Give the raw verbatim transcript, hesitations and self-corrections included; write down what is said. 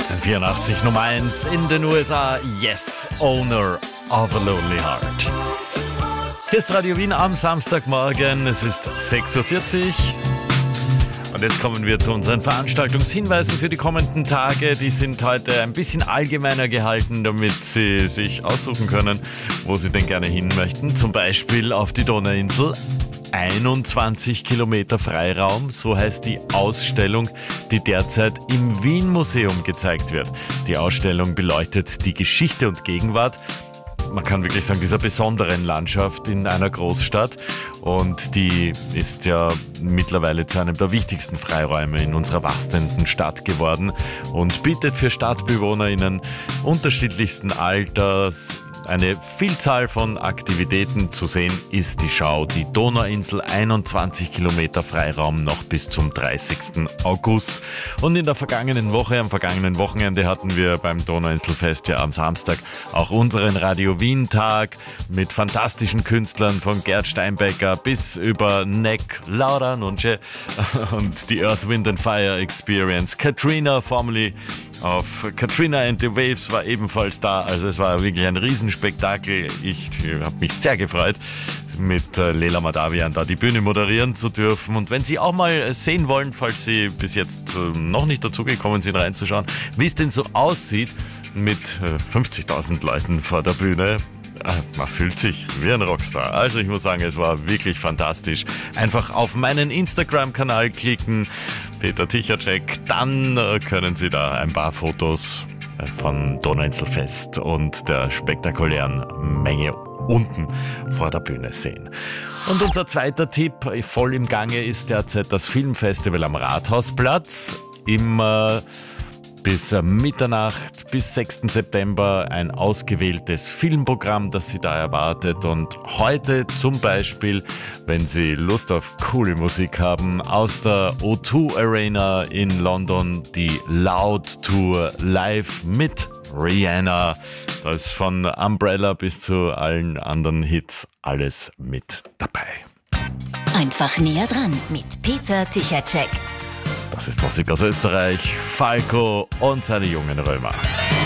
neunzehnhundertvierundachtzig Nummer eins in den U S A, Yes, Owner of a Lonely Heart. Hier ist Radio Wien am Samstagmorgen, es ist sechs Uhr vierzig. Und jetzt kommen wir zu unseren Veranstaltungshinweisen für die kommenden Tage. Die sind heute ein bisschen allgemeiner gehalten, damit Sie sich aussuchen können, wo Sie denn gerne hin möchten. Zum Beispiel auf die Donauinsel. einundzwanzig Kilometer Freiraum, so heißt die Ausstellung, die derzeit im Wien-Museum gezeigt wird. Die Ausstellung beleuchtet die Geschichte und Gegenwart, man kann wirklich sagen, dieser besonderen Landschaft in einer Großstadt. Und die ist ja mittlerweile zu einem der wichtigsten Freiräume in unserer wachsenden Stadt geworden und bietet für StadtbewohnerInnen unterschiedlichsten Alters eine Vielzahl von Aktivitäten. Zu sehen ist die Schau, die Donauinsel, einundzwanzig Kilometer Freiraum noch bis zum dreißigsten August. Und in der vergangenen Woche, am vergangenen Wochenende hatten wir beim Donauinselfest ja am Samstag auch unseren Radio Wien Tag mit fantastischen Künstlern von Gerd Steinbecker bis über Neck, Laura Nunce und die Earth, Wind and Fire Experience. Katrina, formerly auf Katrina and the Waves, war ebenfalls da. Also es war wirklich ein Riesenspektakel. Ich habe mich sehr gefreut, mit Lela Madavian da die Bühne moderieren zu dürfen. Und wenn Sie auch mal sehen wollen, falls Sie bis jetzt noch nicht dazugekommen sind, reinzuschauen, wie es denn so aussieht mit fünfzigtausend Leuten vor der Bühne, man fühlt sich wie ein Rockstar. Also ich muss sagen, es war wirklich fantastisch. Einfach auf meinen Instagram-Kanal klicken, Peter Tichacek, dann können Sie da ein paar Fotos von Donauinselfest und der spektakulären Menge unten vor der Bühne sehen. Und unser zweiter Tipp, voll im Gange ist derzeit das Filmfestival am Rathausplatz. Immer bis Mitternacht, bis sechsten September ein ausgewähltes Filmprogramm, das Sie da erwartet. Und heute zum Beispiel, wenn Sie Lust auf coole Musik haben, aus der O zwei Arena in London die Loud Tour live mit Rihanna. Da ist von Umbrella bis zu allen anderen Hits alles mit dabei. Einfach näher dran mit Peter Tichacek. Das ist Musik aus Österreich, Falco und seine jungen Römer.